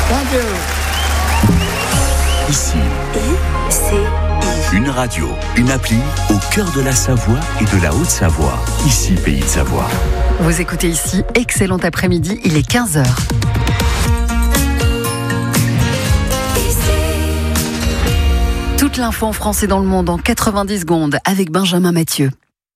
Radio. Ici, I-C-I. une radio, une appli au cœur de la Savoie et de la Haute-Savoie. Ici, Pays de Savoie. Vous écoutez ici, excellent après-midi, il est 15h. Toute l'info en français dans le monde en 90 secondes avec Benjamin Mathieu.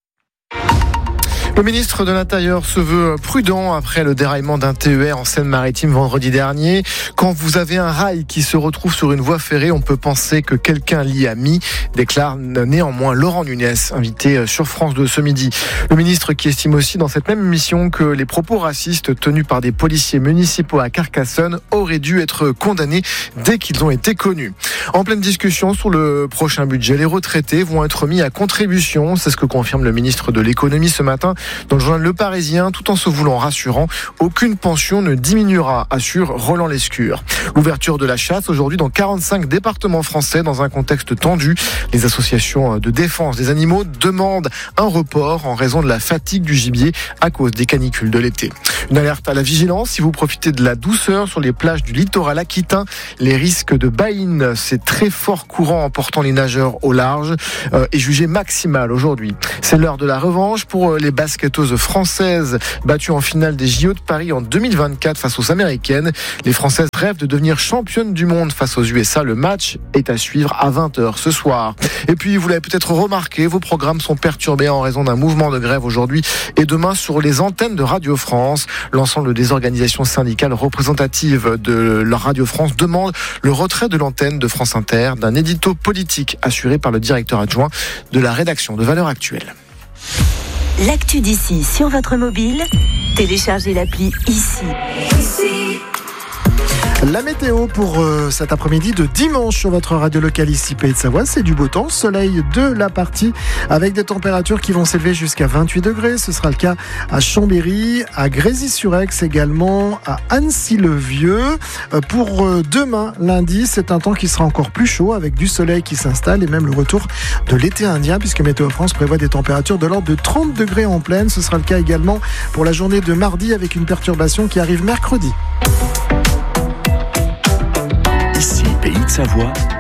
Le ministre de l'Intérieur se veut prudent après le déraillement d'un TER en Seine-Maritime vendredi dernier. Quand vous avez un rail qui se retrouve sur une voie ferrée, on peut penser que quelqu'un l'y a mis, déclare néanmoins Laurent Nunez, invité sur France 2 ce midi. Le ministre qui estime aussi dans cette même émission que les propos racistes tenus par des policiers municipaux à Carcassonne auraient dû être condamnés dès qu'ils ont été connus. En pleine discussion sur le prochain budget, les retraités vont être mis à contribution. C'est ce que confirme le ministre de l'Économie ce matin dans le journal Le Parisien, tout en se voulant rassurant. Aucune pension ne diminuera, assure Roland Lescure. L'ouverture de la chasse aujourd'hui dans 45 départements français dans un contexte tendu. Les associations de défense des animaux demandent un report en raison de la fatigue du gibier à cause des canicules de l'été. Une alerte à la vigilance si vous profitez de la douceur sur les plages du littoral aquitain. Les risques de baïnes, c'est très fort courant emportant les nageurs au large, est jugé maximal aujourd'hui. C'est l'heure de la revanche pour les basketteuses françaises battues en finale des JO de Paris en 2024 face aux Américaines. Les Françaises rêvent de devenir championnes du monde face aux USA. Le match est à suivre à 20h ce soir. Et puis, vous l'avez peut-être remarqué, vos programmes sont perturbés en raison d'un mouvement de grève aujourd'hui et demain sur les antennes de Radio France. L'ensemble des organisations syndicales représentatives de la Radio France demandent le retrait de l'antenne de France Inter d'un édito politique assuré par le directeur adjoint de la rédaction de Valeurs Actuelles. L'actu d'ici sur votre mobile, téléchargez l'appli ici. La météo pour cet après-midi de dimanche sur votre radio locale ici Pays de Savoie, c'est du beau temps, soleil de la partie avec des températures qui vont s'élever jusqu'à 28 degrés. Ce sera le cas à Chambéry, à Grésy-sur-Aix également, à Annecy-le-Vieux. Pour demain, lundi, c'est un temps qui sera encore plus chaud avec du soleil qui s'installe et même le retour de l'été indien puisque Météo France prévoit des températures de l'ordre de 30 degrés en pleine. Ce sera le cas également pour la journée de mardi avec une perturbation qui arrive mercredi. Ici, Pays de Savoie,